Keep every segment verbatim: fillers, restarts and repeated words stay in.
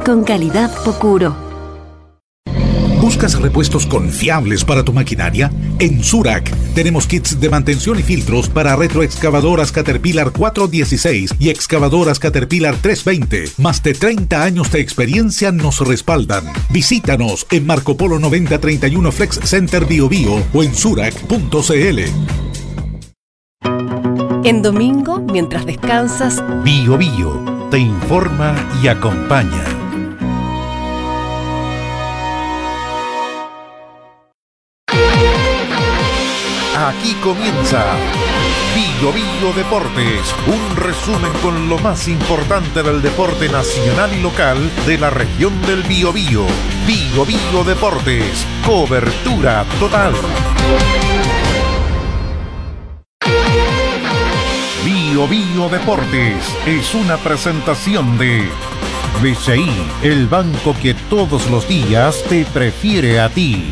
con calidad Pocuro. ¿Buscas repuestos confiables para tu maquinaria? En Zurach tenemos kits de mantención y filtros para retroexcavadoras Caterpillar cuatrocientos dieciséis y excavadoras Caterpillar trescientos veinte. Más de treinta años de experiencia nos respaldan. Visítanos en Marco Polo noventa treinta y uno Flex Center Bio Bio o en zurach punto cl. En domingo, mientras descansas, Bio Bio te informa y acompaña. Aquí comienza Bio Bio Deportes, un resumen con lo más importante del deporte nacional y local de la región del Biobío. Bio Bio Deportes, cobertura total. Bio Bio Deportes es una presentación de B C I, el banco que todos los días te prefiere a ti.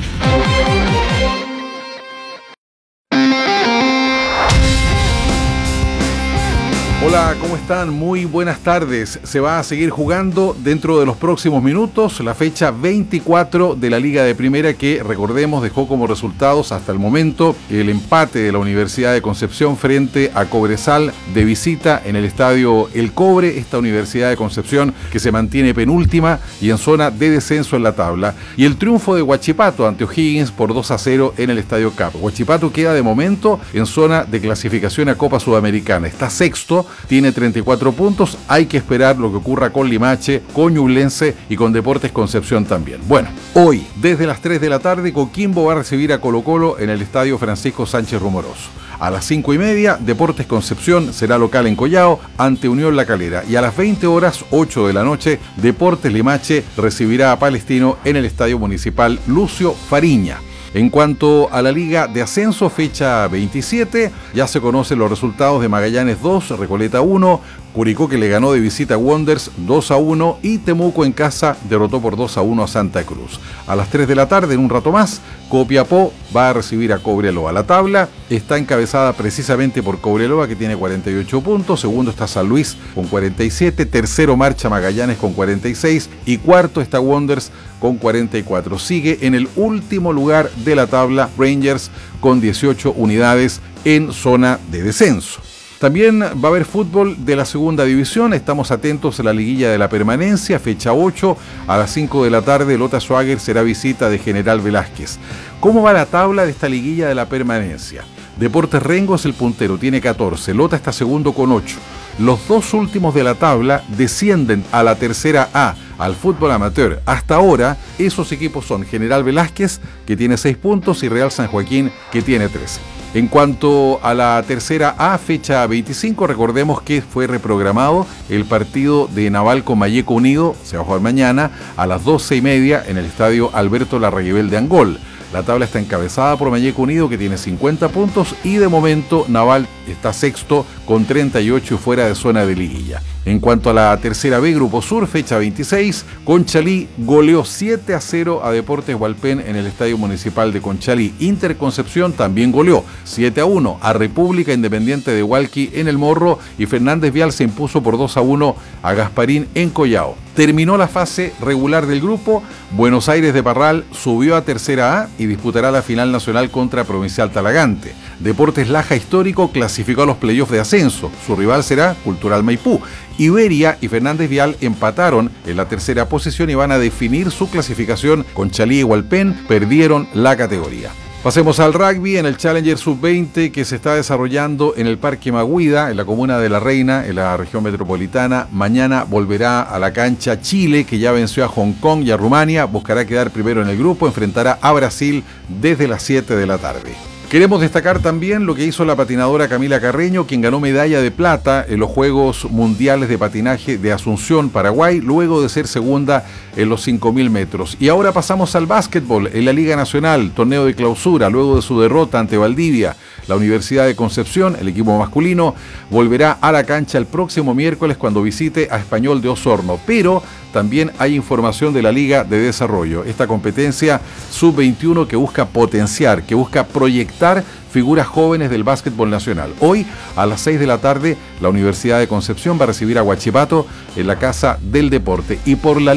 Hola, ¿cómo están? Muy buenas tardes. Se va a seguir jugando dentro de los próximos minutos la fecha veinticuatro de la Liga de Primera que, recordemos, dejó como resultados hasta el momento el empate de la Universidad de Concepción frente a Cobresal de visita en el estadio El Cobre, esta Universidad de Concepción que se mantiene penúltima y en zona de descenso en la tabla, y el triunfo de Huachipato ante O'Higgins por dos a cero en el estadio Cap. Huachipato queda de momento en zona de clasificación a Copa Sudamericana, está sexto, tiene treinta y cuatro puntos. Hay que esperar lo que ocurra con Limache, con Ñublense y con Deportes Concepción también. Bueno, hoy, desde las tres de la tarde, Coquimbo va a recibir a Colo-Colo en el estadio Francisco Sánchez Rumoroso. A las cinco y media, Deportes Concepción será local en Collao ante Unión La Calera. Y a las veinte horas, ocho de la noche, Deportes Limache recibirá a Palestino en el estadio municipal Lucio Fariña. En cuanto a la Liga de Ascenso, fecha veintisiete, ya se conocen los resultados de Magallanes dos, Recoleta uno, Curicó que le ganó de visita a Wanderers dos a uno y Temuco en casa derrotó por dos a uno a Santa Cruz. A las tres de la tarde, en un rato más, Copiapó va a recibir a Cobreloa. La tabla está encabezada precisamente por Cobreloa, que tiene cuarenta y ocho puntos, segundo está San Luis con cuarenta y siete, tercero marcha Magallanes con cuarenta y seis y cuarto está Wanderers con cuarenta y cuatro. Sigue en el último lugar de la tabla Rangers con dieciocho unidades en zona de descenso. También va a haber fútbol de la segunda división. Estamos atentos a la liguilla de la permanencia, fecha ocho, a las cinco de la tarde, Lota Schwager será visita de General Velázquez. ¿Cómo va la tabla de esta liguilla de la permanencia? Deportes Rengo es el puntero, tiene catorce, Lota está segundo con ocho. Los dos últimos de la tabla descienden a la tercera A, al fútbol amateur. Hasta ahora, esos equipos son General Velázquez, que tiene seis puntos, y Real San Joaquín, que tiene trece. En cuanto a la tercera A, fecha veinticinco, recordemos que fue reprogramado el partido de Naval con Malleco Unido, se va a jugar mañana a las doce y media en el estadio Alberto Larraguibel de Angol. La tabla está encabezada por Malleco Unido, que tiene cincuenta puntos, y de momento Naval está sexto con treinta y ocho y fuera de zona de liguilla. En cuanto a la tercera B, Grupo Sur, fecha veintiséis, Conchalí goleó siete a cero a Deportes Hualpén en el Estadio Municipal de Conchalí. Interconcepción también goleó siete a uno a República Independiente de Hualqui en El Morro, y Fernández Vial se impuso por dos a uno a Gasparín en Collao. Terminó la fase regular del grupo. Buenos Aires de Parral subió a tercera A y disputará la final nacional contra Provincial Talagante. Deportes Laja Histórico clasificó a los playoffs de ascenso. Su rival será Cultural Maipú. Iberia y Fernández Vial empataron en la tercera posición y van a definir su clasificación. Conchalí y Hualpén perdieron la categoría. Pasemos al rugby en el Challenger sub veinte que se está desarrollando en el Parque Maguida, en la comuna de La Reina, en la región metropolitana. Mañana volverá a la cancha Chile, que ya venció a Hong Kong y a Rumania. Buscará quedar primero en el grupo, enfrentará a Brasil desde las siete de la tarde. Queremos destacar también lo que hizo la patinadora Camila Carreño, quien ganó medalla de plata en los Juegos Mundiales de Patinaje de Asunción, Paraguay, luego de ser segunda en los cinco mil metros. Y ahora pasamos al básquetbol en la Liga Nacional, torneo de clausura, luego de su derrota ante Valdivia. La Universidad de Concepción, el equipo masculino, volverá a la cancha el próximo miércoles cuando visite a Español de Osorno, pero también hay información de la Liga de Desarrollo, esta competencia sub veintiuno que busca potenciar, que busca proyectar figuras jóvenes del básquetbol nacional. Hoy, a las seis de la tarde, la Universidad de Concepción va a recibir a Huachipato en la Casa del Deporte. Y por la